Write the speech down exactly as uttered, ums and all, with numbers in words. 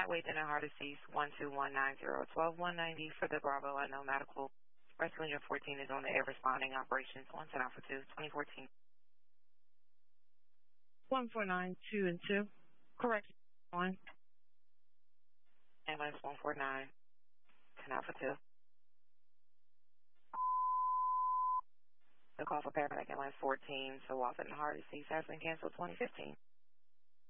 Wait in a heart deceased one two one nine zero one two one ninety for the Bravo Unknown Medical. Rescue Engine fourteen is on the air responding operations one ten Alpha two, twenty fourteen. one four nine two and two. Correct. One. Ambulance one four nine, ten Alpha two. The call for paramedic ambulance fourteen, so off in the heart deceased has been canceled twenty fifteen.